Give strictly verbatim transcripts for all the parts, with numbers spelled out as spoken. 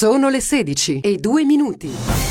Sono le sedici e due minuti.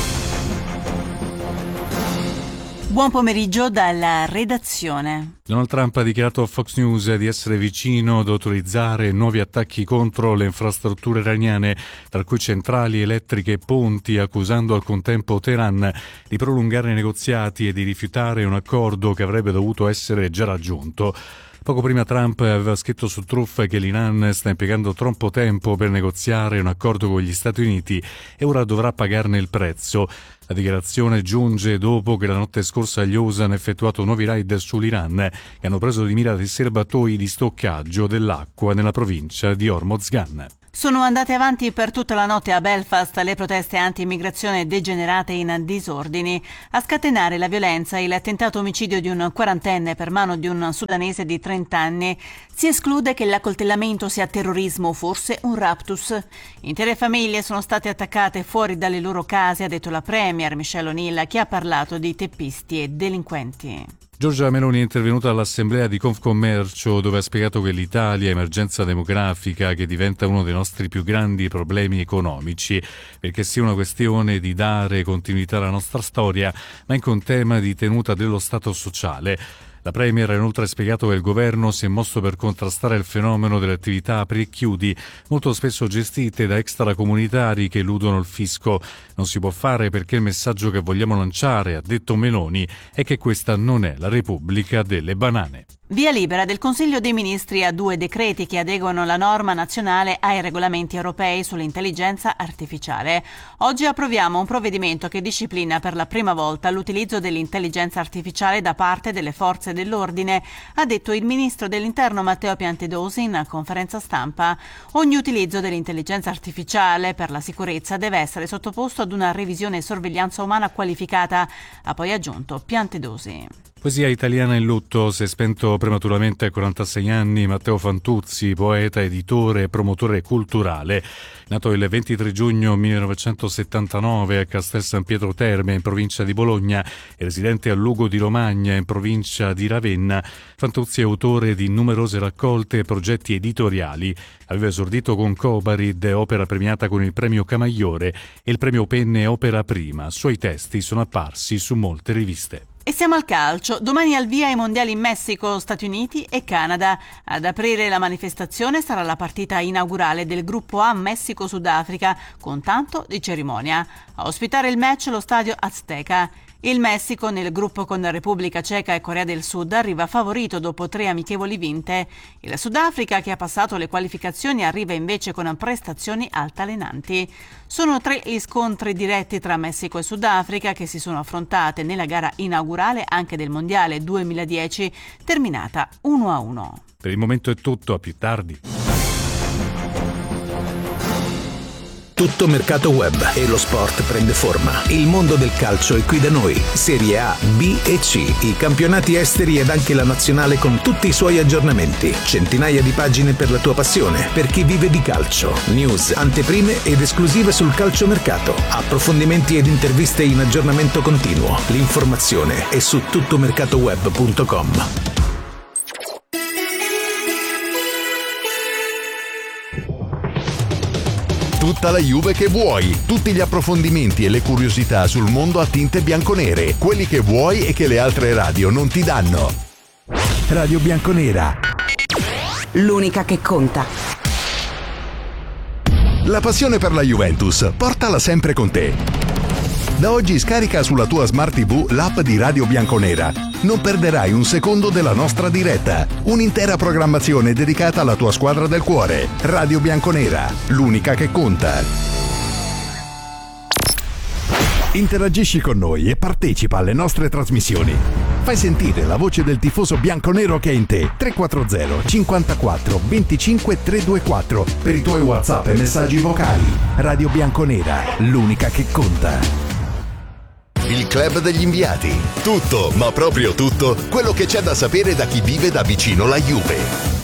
Buon pomeriggio dalla redazione. Donald Trump ha dichiarato a Fox News di essere vicino ad autorizzare nuovi attacchi contro le infrastrutture iraniane, tra cui centrali elettriche e ponti, accusando al contempo Teheran di prolungare i negoziati e di rifiutare un accordo che avrebbe dovuto essere già raggiunto. Poco prima Trump aveva scritto su Truth che l'Iran sta impiegando troppo tempo per negoziare un accordo con gli Stati Uniti e ora dovrà pagarne il prezzo. La dichiarazione giunge dopo che la notte scorsa gli U S A hanno effettuato nuovi raid sull'Iran che hanno preso di mira dei serbatoi di stoccaggio dell'acqua nella provincia di Hormozgan. Sono andate avanti per tutta la notte a Belfast le proteste anti-immigrazione degenerate in disordini. A scatenare la violenza il tentato omicidio di un quarantenne per mano di un sudanese di trenta anni. Si esclude che l'accoltellamento sia terrorismo o forse un raptus. Intere famiglie sono state attaccate fuori dalle loro case, ha detto la Premier Michelle O'Neill, che ha parlato di teppisti e delinquenti. Giorgia Meloni è intervenuta all'assemblea di Confcommercio dove ha spiegato che l'Italia è emergenza demografica che diventa uno dei nostri più grandi problemi economici, perché sia una questione di dare continuità alla nostra storia, ma anche un tema di tenuta dello Stato sociale. La Premier ha inoltre spiegato che il governo si è mosso per contrastare il fenomeno delle attività apri e chiudi, molto spesso gestite da extracomunitari che eludono il fisco. Non si può fare perché il messaggio che vogliamo lanciare, ha detto Meloni, è che questa non è la Repubblica delle banane. Via libera del Consiglio dei Ministri a due decreti che adeguano la norma nazionale ai regolamenti europei sull'intelligenza artificiale. Oggi approviamo un provvedimento che disciplina per la prima volta l'utilizzo dell'intelligenza artificiale da parte delle forze dell'ordine, ha detto il ministro dell'Interno Matteo Piantedosi in conferenza stampa. Ogni utilizzo dell'intelligenza artificiale per la sicurezza deve essere sottoposto ad una revisione e sorveglianza umana qualificata, ha poi aggiunto Piantedosi. Poesia italiana in lutto, si è spento prematuramente a quarantasei anni Matteo Fantuzzi, poeta, editore e promotore culturale. Nato il ventitré giugno millenovecentosettantanove a Castel San Pietro Terme, in provincia di Bologna, e residente a Lugo di Romagna, in provincia di Ravenna, Fantuzzi è autore di numerose raccolte e progetti editoriali. Aveva esordito con Cobarid, opera premiata con il premio Camaiore, e il premio Penne Opera Prima. Suoi testi sono apparsi su molte riviste. E siamo al calcio. Domani al via i mondiali in Messico, Stati Uniti e Canada. Ad aprire la manifestazione sarà la partita inaugurale del gruppo A Messico-Sudafrica, con tanto di cerimonia. A ospitare il match lo stadio Azteca. Il Messico, nel gruppo con Repubblica Ceca e Corea del Sud, arriva favorito dopo tre amichevoli vinte. Il Sudafrica, che ha passato le qualificazioni, arriva invece con prestazioni altalenanti. Sono tre gli scontri diretti tra Messico e Sudafrica che si sono affrontate nella gara inaugurale anche del Mondiale duemiladieci, terminata uno a uno. Per il momento è tutto, a più tardi. Tutto mercato web e lo sport prende forma. Il mondo del calcio è qui da noi. Serie A, B e C, i campionati esteri ed anche la nazionale con tutti i suoi aggiornamenti. Centinaia di pagine per la tua passione, per chi vive di calcio. News, anteprime ed esclusive sul calciomercato. Approfondimenti ed interviste in aggiornamento continuo. L'informazione è su tuttomercatoweb punto com. Tutta la Juve che vuoi, tutti gli approfondimenti e le curiosità sul mondo a tinte bianconere, quelli che vuoi e che le altre radio non ti danno. Radio Bianconera, l'unica che conta. La passione per la Juventus, portala sempre con te. Da oggi scarica sulla tua Smart ti vu l'app di Radio Bianconera. Non perderai un secondo della nostra diretta. Un'intera programmazione dedicata alla tua squadra del cuore. Radio Bianconera, l'unica che conta. Interagisci con noi e partecipa alle nostre trasmissioni. Fai sentire la voce del tifoso bianconero che è in te. tre quattro zero cinquantaquattro venticinque trecentoventiquattro per i tuoi WhatsApp e messaggi vocali. Radio Bianconera, l'unica che conta. Il club degli inviati. Tutto, ma proprio tutto, quello che c'è da sapere da chi vive da vicino la Juve.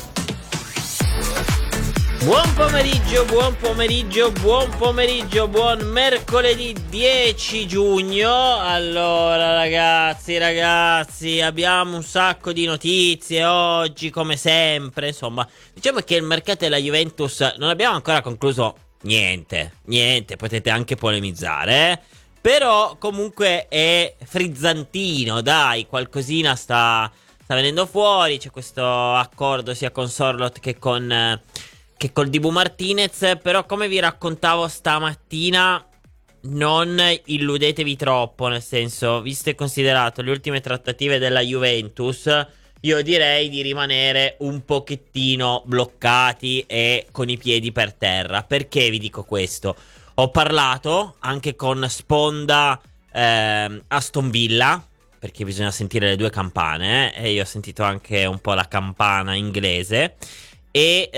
Buon pomeriggio, buon pomeriggio, buon pomeriggio, buon mercoledì dieci giugno. Allora ragazzi, ragazzi, abbiamo un sacco di notizie oggi come sempre. Insomma, diciamo che il mercato della Juventus non abbiamo ancora concluso niente, niente, potete anche polemizzare, eh? Però comunque è frizzantino, dai, qualcosina sta, sta venendo fuori. C'è questo accordo sia con Sorloth che con, eh, che col Dibu Martinez. Però come vi raccontavo stamattina, non illudetevi troppo, nel senso, visto e considerato le ultime trattative della Juventus, io direi di rimanere un pochettino bloccati e con i piedi per terra. Perché vi dico questo? Ho parlato anche con Sponda eh, Aston Villa, perché bisogna sentire le due campane, eh? E io ho sentito anche un po' la campana inglese. E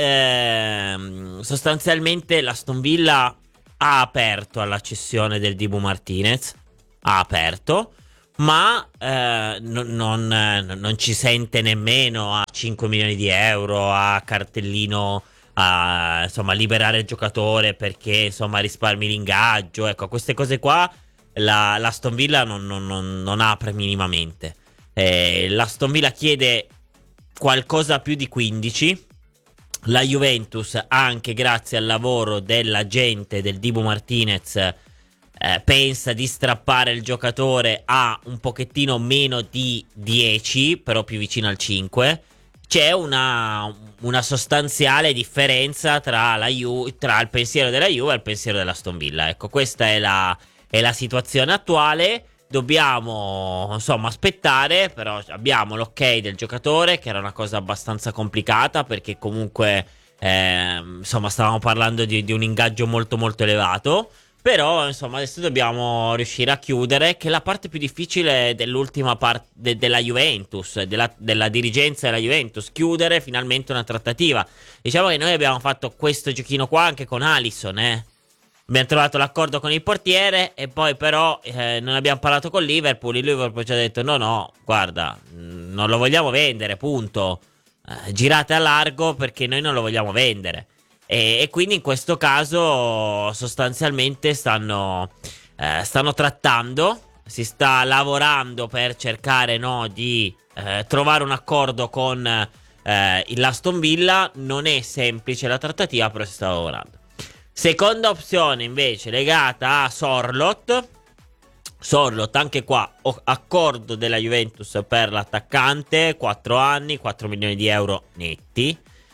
ehm, sostanzialmente l'Aston Villa ha aperto alla cessione del Dibu Martinez, ha aperto, ma eh, non, non, non ci sente nemmeno a cinque milioni di euro, a cartellino, a insomma liberare il giocatore perché insomma risparmi l'ingaggio. Ecco, queste cose qua la, l'Aston Villa non, non, non, non apre minimamente. eh, L'Aston Villa chiede qualcosa più di quindici. La Juventus, anche grazie al lavoro dell'agente del Dibu Martinez, eh, pensa di strappare il giocatore a un pochettino meno di dieci, però più vicino al cinque. C'è una, una sostanziale differenza tra, la Ju- tra il pensiero della Juve e il pensiero dell'Aston Villa. Ecco, questa è la, è la situazione attuale. Dobbiamo insomma aspettare, però abbiamo l'ok del giocatore, che era una cosa abbastanza complicata, perché comunque eh, insomma stavamo parlando di, di un ingaggio molto molto elevato. Però insomma adesso dobbiamo riuscire a chiudere, che è la parte più difficile dell'ultima parte de- della Juventus, della, della dirigenza della Juventus, chiudere finalmente una trattativa. Diciamo che noi abbiamo fatto questo giochino qua anche con Alisson, eh. Abbiamo trovato l'accordo con il portiere e poi però eh, non abbiamo parlato con Liverpool. Il Liverpool ci ha detto no no, guarda, mh, non lo vogliamo vendere, punto. Eh, girate a largo perché noi non lo vogliamo vendere. E, e quindi in questo caso sostanzialmente stanno, eh, stanno trattando, si sta lavorando per cercare no, di eh, trovare un accordo con eh, l'Aston Villa. Non è semplice la trattativa, però si sta lavorando. Seconda opzione invece legata a Sorloth. Sorloth, anche qua accordo della Juventus per l'attaccante, quattro anni, quattro milioni di euro netti.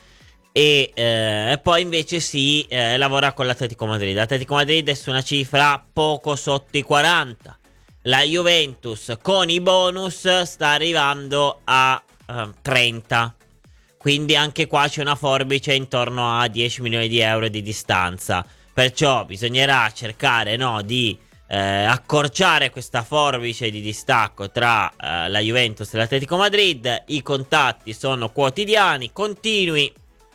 E eh, poi invece si eh, lavora con l'Atletico Madrid. L'Atletico Madrid è su una cifra poco sotto i quaranta. La Juventus con i bonus sta arrivando a eh, trenta. Quindi anche qua c'è una forbice intorno a dieci milioni di euro di distanza. Perciò bisognerà cercare no, di eh, accorciare questa forbice di distacco tra eh, la Juventus e l'Atletico Madrid. I contatti sono quotidiani, continui,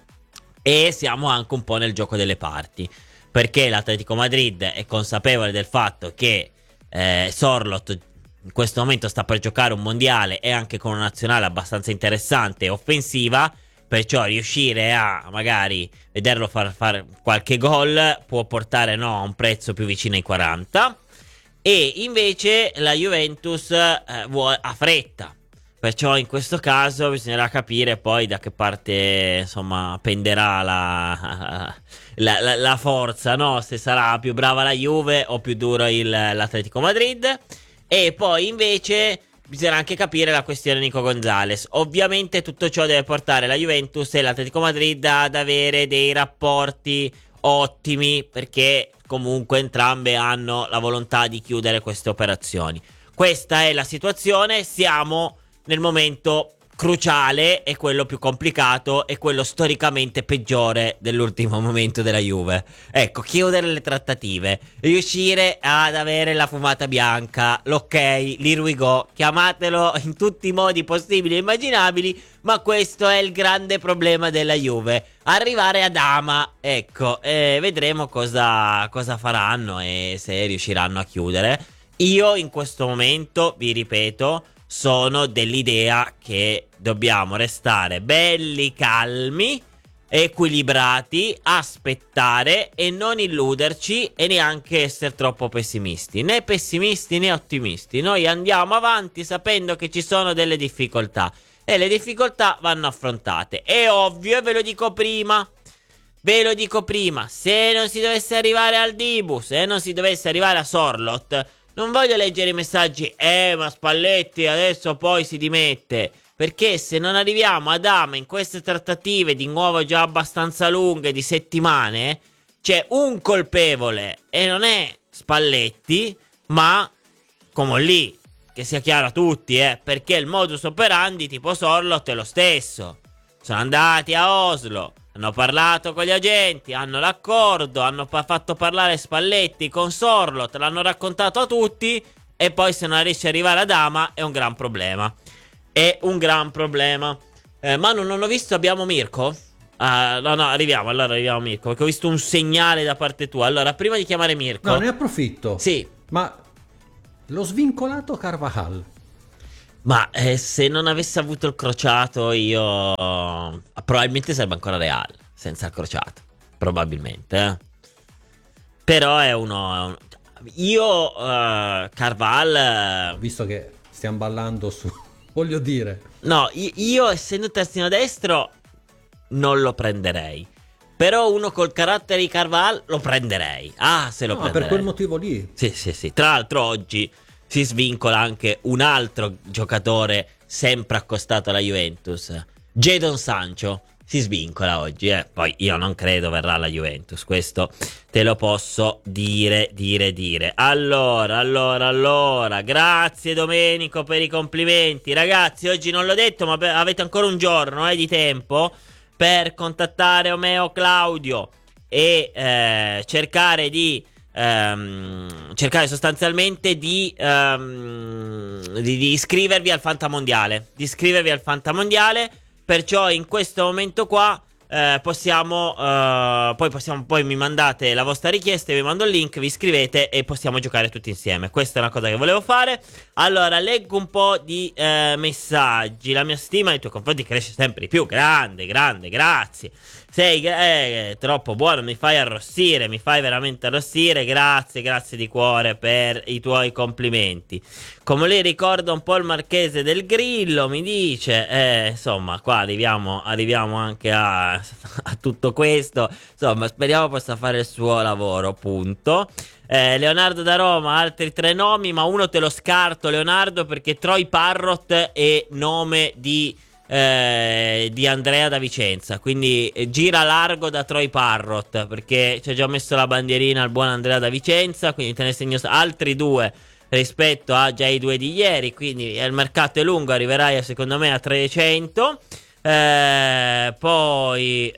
e siamo anche un po' nel gioco delle parti, perché l'Atletico Madrid è consapevole del fatto che eh, Sorloth in questo momento sta per giocare un mondiale e anche con una nazionale abbastanza interessante e offensiva, perciò riuscire a magari vederlo far fare qualche gol può portare no, a un prezzo più vicino ai quaranta. E invece la Juventus eh, vuole, ha fretta, perciò in questo caso bisognerà capire poi da che parte insomma penderà la, la, la, la forza, no? Se sarà più brava la Juve o più duro il, l'Atletico Madrid. E poi invece bisogna anche capire la questione Nico Gonzalez. Ovviamente tutto ciò deve portare la Juventus e l'Atletico Madrid ad avere dei rapporti ottimi, perché comunque entrambe hanno la volontà di chiudere queste operazioni. Questa è la situazione, siamo nel momento cruciale e quello più complicato e quello storicamente peggiore dell'ultimo momento della Juve. Ecco, chiudere le trattative, riuscire ad avere la fumata bianca, l'ok, l'here we go, chiamatelo in tutti i modi possibili e immaginabili, ma questo è il grande problema della Juve, arrivare ad ama. Ecco, e vedremo cosa, cosa faranno e se riusciranno a chiudere. Io in questo momento, vi ripeto, sono dell'idea che dobbiamo restare belli calmi, equilibrati, aspettare e non illuderci e neanche essere troppo pessimisti, né pessimisti né ottimisti. Noi andiamo avanti sapendo che ci sono delle difficoltà e le difficoltà vanno affrontate. È ovvio, e ve lo dico prima, ve lo dico prima, se non si dovesse arrivare al Dibu, se non si dovesse arrivare a Sorloth, non voglio leggere i messaggi, eh ma Spalletti adesso poi si dimette, perché se non arriviamo ad Ama in queste trattative di nuovo già abbastanza lunghe, di settimane, c'è un colpevole e non è Spalletti, ma come lì, che sia chiaro a tutti, eh, perché il modus operandi tipo Sorloth è lo stesso. Sono andati a Oslo, hanno parlato con gli agenti, hanno l'accordo, hanno pa- fatto parlare Spalletti con Sorloth, l'hanno raccontato a tutti e poi se non riesce ad arrivare ad Ama è un gran problema. È un gran problema. Eh, Manu, non ho visto, abbiamo Mirko? Uh, no, no, arriviamo, allora arriviamo a Mirko, perché ho visto un segnale da parte tua. Allora, prima di chiamare Mirko... No, ne approfitto. Sì. Ma lo svincolato Carvajal... Ma eh, se non avesse avuto il crociato io probabilmente sarebbe ancora Real senza il crociato, probabilmente, eh. Però è uno, è uno... io uh, Carval, visto che stiamo ballando su, voglio dire, no, io, io essendo terzino destro non lo prenderei, però uno col carattere di Carval lo prenderei. Ah, se lo no, prenderei per quel motivo lì. Sì, sì, sì. Tra l'altro oggi si svincola anche un altro giocatore sempre accostato alla Juventus, Jadon Sancho. Si svincola oggi, eh. Poi io non credo verrà alla Juventus, questo te lo posso dire, dire, dire. Allora, allora, allora, grazie Domenico per i complimenti. Ragazzi, oggi non l'ho detto, ma avete ancora un giorno eh, di tempo per contattare Omeo Claudio e eh, cercare di Um, cercare sostanzialmente di, um, di, di iscrivervi al Fantamondiale, di iscrivervi al Fantamondiale. Perciò in questo momento qua eh, possiamo uh, poi possiamo poi mi mandate la vostra richiesta, vi mando il link, vi iscrivete e possiamo giocare tutti insieme. Questa è una cosa che volevo fare. Allora leggo un po' di eh, messaggi. La mia stima nei tuoi confronti cresce sempre di più. Grande, grande, grazie. Sei eh, troppo buono, mi fai arrossire, mi fai veramente arrossire. Grazie, grazie di cuore per i tuoi complimenti. Come lei ricorda un po' il Marchese del Grillo, mi dice. Eh, insomma, qua arriviamo, arriviamo anche a, a tutto questo. Insomma, speriamo possa fare il suo lavoro, punto. Eh, Leonardo da Roma, altri tre nomi, ma uno te lo scarto, Leonardo, perché Troy Parrott è nome di... Eh, di Andrea da Vicenza, quindi eh, gira largo da Troy Parrott, perché ci ha già messo la bandierina al buon Andrea da Vicenza, quindi te ne segno altri due rispetto a già i due di ieri, quindi il mercato è lungo, arriverai secondo me a trecento. Eh, poi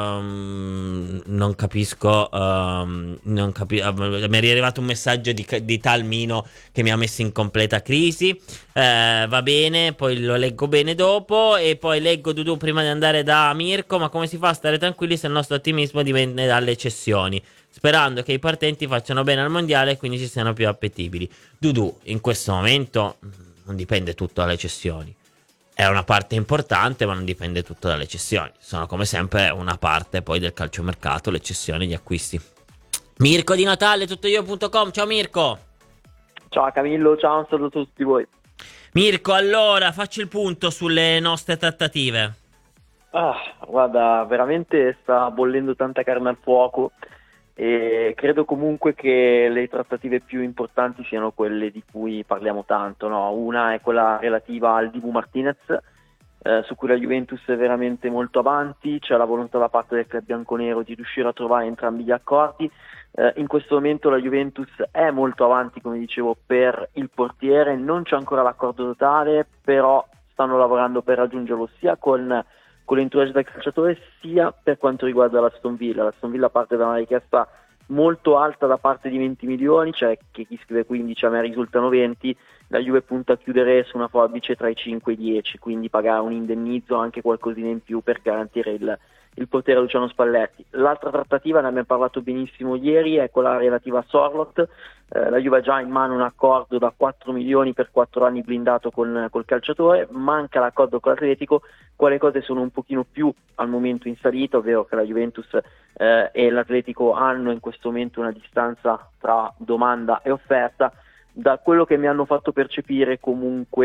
um, non capisco, um, non capi- uh, mi è arrivato un messaggio di, di tal Mino che mi ha messo in completa crisi. Eh, va bene, poi lo leggo bene dopo. E poi leggo Dudu prima di andare da Mirko. Ma come si fa a stare tranquilli se il nostro ottimismo dipende dalle cessioni? Sperando che i partenti facciano bene al mondiale e quindi ci siano più appetibili. Dudu, in questo momento non dipende tutto dalle cessioni. È una parte importante, ma non dipende tutto dalle cessioni. Sono come sempre una parte poi del calciomercato, le cessioni, gli acquisti. Mirko di Natale, tuttoio punto com. Ciao Mirko. Ciao Camillo, ciao, un saluto a tutti voi. Mirko, allora, facci il punto sulle nostre trattative. Ah, guarda, veramente sta bollendo tanta carne al fuoco e credo comunque che le trattative più importanti siano quelle di cui parliamo tanto, no? Una è quella relativa al Dibu Martinez, eh, su cui la Juventus è veramente molto avanti, c'è la volontà da parte del club bianconero di riuscire a trovare entrambi gli accordi. Eh, in questo momento la Juventus è molto avanti, come dicevo, per il portiere, non c'è ancora l'accordo totale, però stanno lavorando per raggiungerlo sia con con l'entourage del calciatore sia per quanto riguarda l'Aston Villa. L'Aston Villa parte da una richiesta molto alta da parte di venti milioni, cioè che chi scrive quindici, a me risultano venti, la Juve punta a chiudere su una forbice tra i cinque e i dieci, quindi pagare un indennizzo, anche qualcosina in più per garantire il, il portiere Luciano Spalletti. L'altra trattativa, ne abbiamo parlato benissimo ieri, è quella relativa a Sorloth. Eh, la Juve ha già in mano un accordo da quattro milioni per quattro anni blindato con col calciatore, manca l'accordo con l'Atletico, quale cose sono un pochino più al momento in salita, ovvero che la Juventus eh, e l'Atletico hanno in questo momento una distanza tra domanda e offerta. Da quello che mi hanno fatto percepire comunque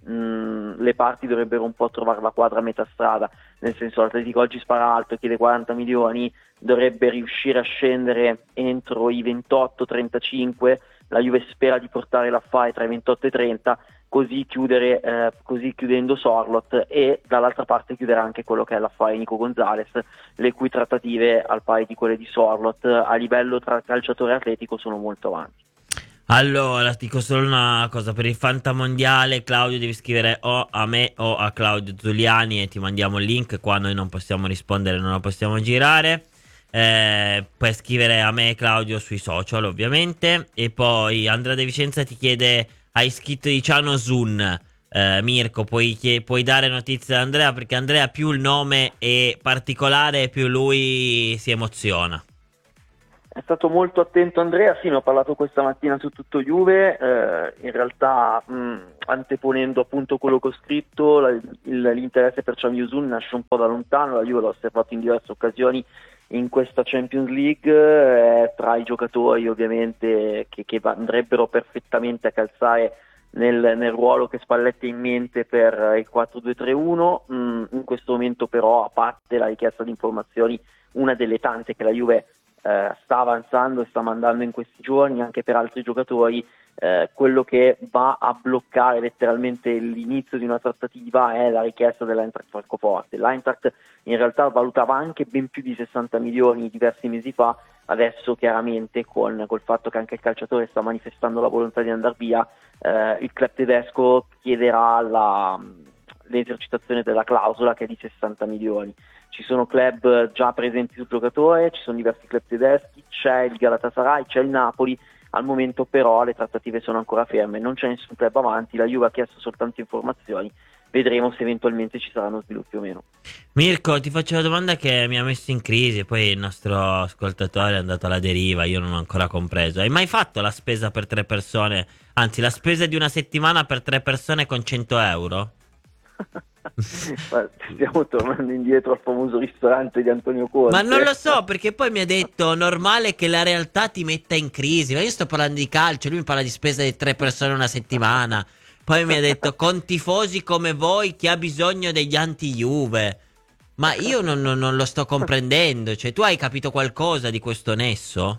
mh, le parti dovrebbero un po' trovare la quadra a metà strada, nel senso l'Atletico oggi spara alto, chiede quaranta milioni, dovrebbe riuscire a scendere entro i ventotto trentacinque, la Juve spera di portare l'affare tra i ventotto e i trenta, così chiudere eh, così chiudendo Sorloth, e dall'altra parte chiudere anche quello che è l'affare Nico Gonzalez, le cui trattative, al pari di quelle di Sorloth, a livello tra calciatore e Atletico sono molto avanti. Allora, dico solo una cosa, per il Fantamondiale, Claudio, devi scrivere o a me o a Claudio Zuliani e ti mandiamo il link. Qua noi non possiamo rispondere, non lo possiamo girare. Eh, puoi scrivere a me, Claudio, sui social ovviamente. E poi Andrea De Vicenza ti chiede: hai scritto di Ciano Zun? eh, Mirko, puoi, chie- puoi dare notizie ad Andrea, perché Andrea più il nome è particolare più lui si emoziona. È stato molto attento Andrea, sì, ne ho parlato questa mattina su Tutto Juve, eh, in realtà mh, anteponendo appunto quello che ho scritto, la, il, l'interesse per Can Yusun nasce un po' da lontano, la Juve l'ho osservato in diverse occasioni in questa Champions League, eh, tra i giocatori ovviamente che, che andrebbero perfettamente a calzare nel, nel ruolo che Spalletti ha in mente per il quattro due tre uno, mh, in questo momento però, a parte la richiesta di informazioni, una delle tante che la Juve Uh, sta avanzando e sta mandando in questi giorni anche per altri giocatori, uh, quello che va a bloccare letteralmente l'inizio di una trattativa è la richiesta dell'Eintracht Francoforte. L'Eintracht in realtà valutava anche ben più di sessanta milioni diversi mesi fa, adesso chiaramente con col fatto che anche il calciatore sta manifestando la volontà di andare via, uh, il club tedesco chiederà la, l'esercitazione della clausola, che è di sessanta milioni. Ci sono club già presenti sul giocatore, ci sono diversi club tedeschi, c'è il Galatasaray, c'è il Napoli. Al momento però le trattative sono ancora ferme, non c'è nessun club avanti, la Juve ha chiesto soltanto informazioni, vedremo se eventualmente ci saranno sviluppi o meno. Mirko, ti faccio la domanda che mi ha messo in crisi, poi il nostro ascoltatore è andato alla deriva, io non ho ancora compreso. Hai mai fatto la spesa per tre persone, anzi la spesa di una settimana per tre persone con cento euro? Stiamo tornando indietro al famoso ristorante di Antonio Conte. Ma non lo so, perché poi mi ha detto normale che la realtà ti metta in crisi. Ma io sto parlando di calcio, lui mi parla di spesa di tre persone una settimana. Poi mi ha detto con tifosi come voi chi ha bisogno degli anti-Juve. Ma io non, non, non lo sto comprendendo. Cioè, tu hai capito qualcosa di questo nesso?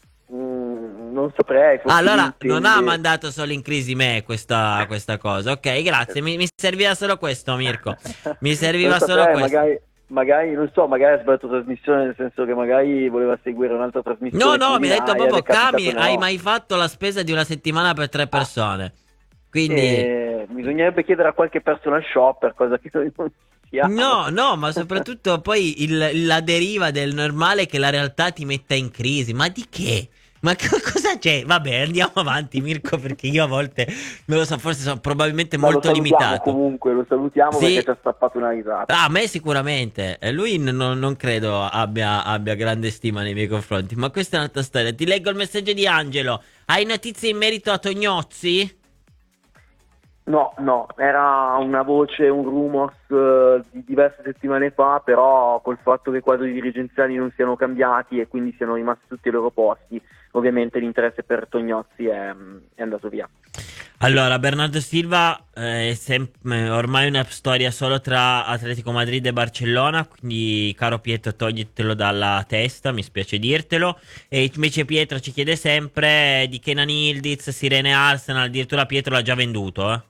Non saprei. Allora non ha mandato solo in crisi me questa, questa cosa. Ok, grazie, mi, mi serviva solo questo, Mirko. Mi serviva solo saprei, questo. Magari, magari, non so, magari ha sbagliato trasmissione, nel senso che magari voleva seguire un'altra trasmissione. No, no, mi ha detto proprio: Cami, no. hai mai fatto la spesa di una settimana per tre persone? Quindi eh, bisognerebbe chiedere a qualche personal shopper, cosa che noi non siamo. No, no, ma soprattutto poi il, la deriva del normale che la realtà ti metta in crisi. Ma di che? Ma co- cosa c'è? Vabbè, andiamo avanti, Mirko, perché io a volte non lo so, forse sono probabilmente Ma molto lo limitato. Comunque lo salutiamo, Sì. Perché ci ha strappato una risata. Ah, a me sicuramente. E lui n- non credo abbia, abbia grande stima nei miei confronti. Ma questa è un'altra storia. Ti leggo il messaggio di Angelo. Hai notizie in merito a Tognozzi? No, no, era una voce, un rumors uh, di diverse settimane fa, però col fatto che i quadri dirigenziali non siano cambiati e quindi siano rimasti tutti ai loro posti, ovviamente l'interesse per Tognozzi è, è andato via. Allora, Bernardo Silva eh, è sem- ormai una storia solo tra Atletico Madrid e Barcellona, quindi caro Pietro toglitelo dalla testa, mi spiace dirtelo. E invece Pietro ci chiede sempre di Kenan Yildiz, Sirene Arsenal, addirittura Pietro l'ha già venduto, eh?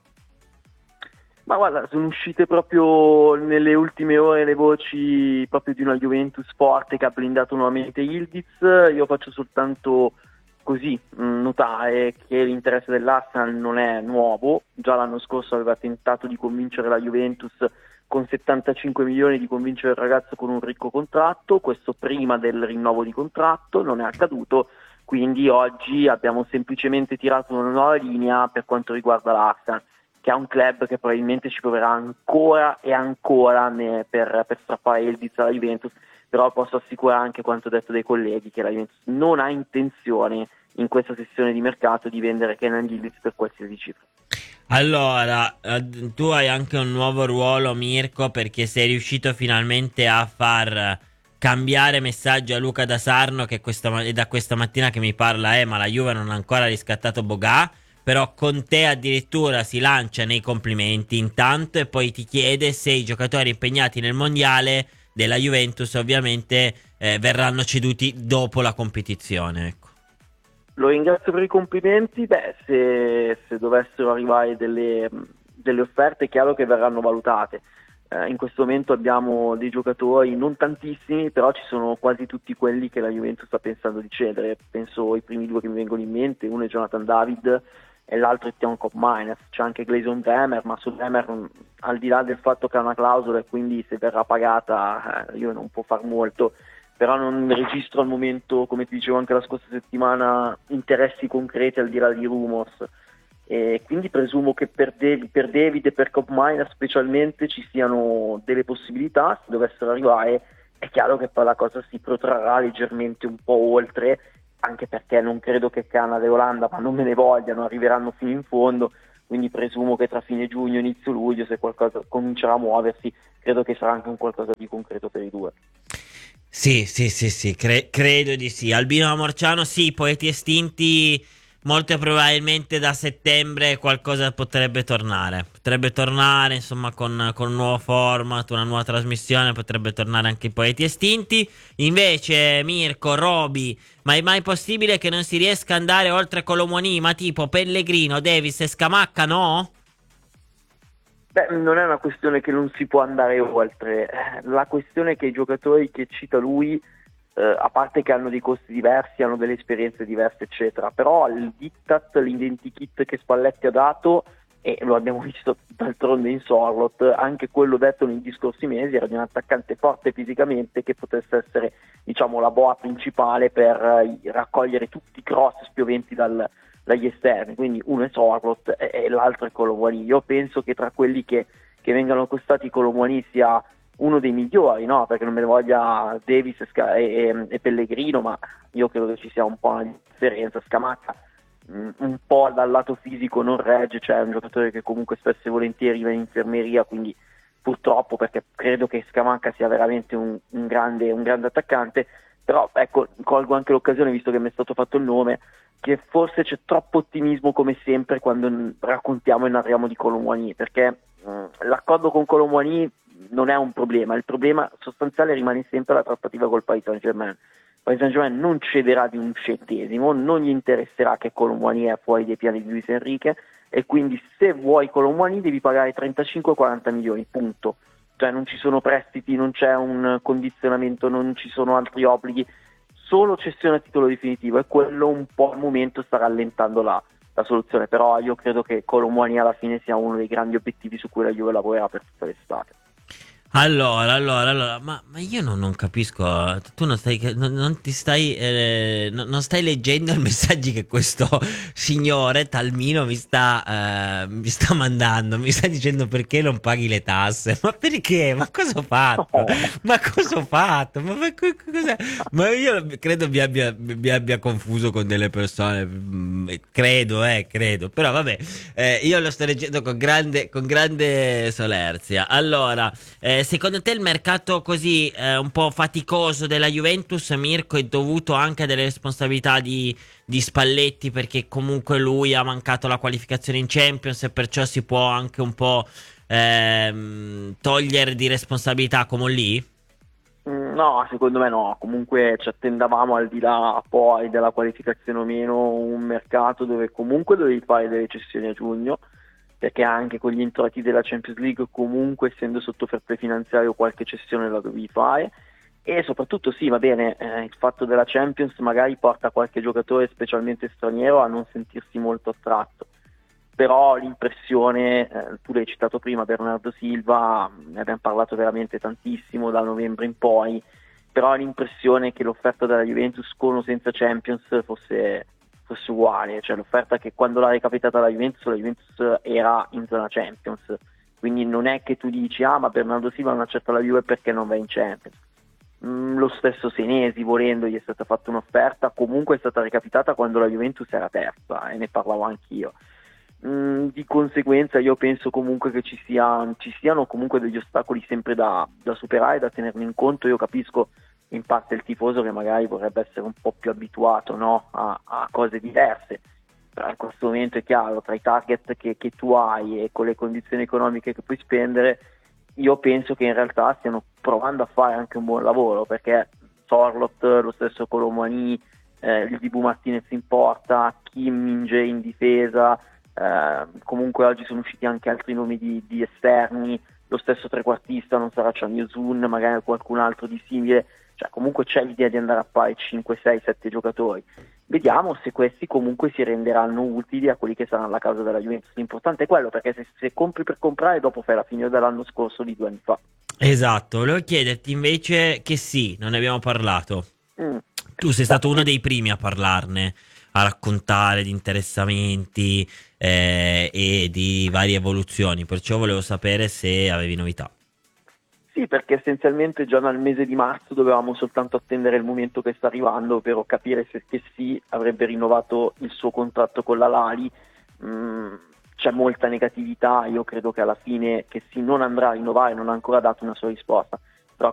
Ma guarda, sono uscite proprio nelle ultime ore le voci proprio di una Juventus forte che ha blindato nuovamente Yildiz. Io faccio soltanto così mh, notare che l'interesse dell'Arsenal non è nuovo, già l'anno scorso aveva tentato di convincere la Juventus con settantacinque milioni di convincere il ragazzo con un ricco contratto, questo prima del rinnovo di contratto, non è accaduto, quindi oggi abbiamo semplicemente tirato una nuova linea per quanto riguarda l'Arsenal, che è un club che probabilmente ci proverà ancora e ancora ne, per, per strappare Yildiz alla Juventus, però posso assicurare anche quanto detto dai colleghi che la Juventus non ha intenzione in questa sessione di mercato di vendere Kenan Yildiz per qualsiasi cifra. Allora, tu hai anche un nuovo ruolo, Mirko, perché sei riuscito finalmente a far cambiare messaggio a Luca da Sarno, che questa, è da questa mattina che mi parla, eh, ma la Juve non ha ancora riscattato Bogà. però Conte addirittura si lancia nei complimenti intanto e poi ti chiede se i giocatori impegnati nel mondiale della Juventus ovviamente eh, verranno ceduti dopo la competizione, ecco. Lo ringrazio per i complimenti. Beh, se, se dovessero arrivare delle, delle offerte è chiaro che verranno valutate. Eh, in questo momento abbiamo dei giocatori, non tantissimi, però ci sono quasi tutti quelli che la Juventus sta pensando di cedere. Penso ai primi due che mi vengono in mente, uno è Jonathan David e l'altro è Tion Koopmeiners. C'è anche Gleison Bremer, ma su Bremer, al di là del fatto che ha una clausola e quindi se verrà pagata eh, io non può far molto, però non registro al momento, come ti dicevo anche la scorsa settimana, interessi concreti al di là di rumors, e quindi presumo che per, David, per David e per Koopmeiners specialmente ci siano delle possibilità. Se dovessero arrivare è chiaro che poi la cosa si protrarrà leggermente un po' oltre, anche perché non credo che Canada e Olanda, ma non me ne vogliano, arriveranno fino in fondo, quindi presumo che tra fine giugno e inizio luglio, se qualcosa comincerà a muoversi, credo che sarà anche un qualcosa di concreto per i due. Sì, sì, sì, sì, cre- credo di sì. Albino Amorciano, sì, Poeti Estinti, molto probabilmente da settembre qualcosa potrebbe tornare. Potrebbe tornare, insomma, con, con un nuovo format, una nuova trasmissione, potrebbe tornare anche i Poeti Estinti. Invece, Mirko, Roby, ma è mai possibile che non si riesca ad andare oltre Colomoni, ma tipo Pellegrino, Davis e Scamacca, no? Beh, non è una questione che non si può andare oltre, la questione è che i giocatori che cita lui, eh, a parte che hanno dei costi diversi, hanno delle esperienze diverse eccetera, però il diktat, l'identikit che Spalletti ha dato, e lo abbiamo visto d'altronde in Sorlot, anche quello detto negli scorsi mesi, era di un attaccante forte fisicamente che potesse essere, diciamo, la boa principale per eh, raccogliere tutti i cross spioventi dal dagli esterni, quindi uno è Sorlot e, e l'altro è Colomwani. Io penso che tra quelli che, che vengano accostati Colomwani sia uno dei migliori, no? Perché non me ne voglia Davis e, Sca- e, e Pellegrino, ma io credo che ci sia un po' una differenza. Scamacca mh, un po' dal lato fisico non regge, cioè è un giocatore che comunque spesso e volentieri va in infermeria, quindi purtroppo, perché credo che Scamacca sia veramente un, un, grande, un grande attaccante. Però ecco, colgo anche l'occasione, visto che mi è stato fatto il nome, che forse c'è troppo ottimismo come sempre quando raccontiamo e narriamo di Colomwani, perché mh, l'accordo con Colomwani non è un problema, il problema sostanziale rimane sempre la trattativa col Paris Saint-Germain. Il Paris Saint-Germain non cederà di un centesimo, non gli interesserà che Colomwani è fuori dai piani di Luis Enrique, e quindi se vuoi Colomwani devi pagare trentacinque quaranta milioni, punto. Cioè non ci sono prestiti, non c'è un condizionamento, non ci sono altri obblighi, solo cessione a titolo definitivo, e quello un po' al momento sta rallentando la, la soluzione. Però io credo che Colomwani alla fine sia uno dei grandi obiettivi su cui la Juve lavorerà per tutta l'estate. Allora, allora, allora, ma, ma io non, non capisco, tu non stai, non, non ti stai, eh, non, non stai leggendo i messaggi che questo signore Talmino mi sta, eh, mi sta mandando, mi sta dicendo perché non paghi le tasse, ma perché, ma cosa ho fatto, Oh. ma cosa ho fatto, ma, ma, co- cos'è? Ma io credo mi abbia, mi abbia confuso con delle persone, mm, credo, eh, credo, però vabbè, eh, io lo sto leggendo con grande, con grande solerzia. Allora, eh, secondo te il mercato così eh, un po' faticoso della Juventus, Mirko, è dovuto anche a delle responsabilità di, di Spalletti, perché comunque lui ha mancato la qualificazione in Champions e perciò si può anche un po' ehm, togliere di responsabilità come lì? No, secondo me no, comunque ci attendavamo, al di là poi della qualificazione o meno, un mercato dove comunque dovevi fare delle cessioni a giugno, perché anche con gli introiti della Champions League comunque, essendo sotto fair play finanziario, qualche cessione la dovevi fare. E soprattutto sì, va bene, eh, il fatto della Champions magari porta qualche giocatore, specialmente straniero, a non sentirsi molto attratto, però l'impressione, eh, tu l'hai citato prima, Bernardo Silva, ne abbiamo parlato veramente tantissimo da novembre in poi, però l'impressione che l'offerta della Juventus con o senza Champions fosse, fosse uguale, cioè l'offerta che quando l'ha recapitata la Juventus, la Juventus era in zona Champions, quindi non è che tu dici ah ma Bernardo Silva non accetta la Juve perché non va in Champions. Mm, lo stesso Senesi, volendo, gli è stata fatta un'offerta, comunque è stata recapitata quando la Juventus era terza, e ne parlavo anch'io. Mm, di conseguenza io penso comunque che ci, sia, ci siano comunque degli ostacoli sempre da, da superare, da tenerne in conto. Io capisco in parte il tifoso che magari vorrebbe essere un po' più abituato, no, a, a cose diverse, però in questo momento è chiaro, tra i target che, che tu hai e con le condizioni economiche che puoi spendere, io penso che in realtà stiano provando a fare anche un buon lavoro, perché Sorlot, lo stesso Colomani, eh, il Dibu Martinez in porta, Kim Min-jae in difesa, eh, comunque oggi sono usciti anche altri nomi di, di esterni, lo stesso trequartista non sarà Chan Yosun, magari qualcun altro di simile, cioè comunque c'è l'idea di andare a fare cinque, sei, sette giocatori. Vediamo se questi comunque si renderanno utili a quelli che saranno la causa della Juventus. L'importante è quello, perché se, se compri per comprare dopo fai la fine dell'anno scorso di due anni fa. Esatto, volevo chiederti invece che sì, non ne abbiamo parlato. Mm. Tu sei stato uno dei primi a parlarne, a raccontare di interessamenti eh, e di varie evoluzioni, perciò volevo sapere se avevi novità. Sì, perché essenzialmente già nel mese di marzo dovevamo soltanto attendere il momento che sta arrivando, ovvero capire se che sì avrebbe rinnovato il suo contratto con la Lali. Mm, c'è molta negatività, io credo che alla fine che sì non andrà a rinnovare, non ha ancora dato una sua risposta.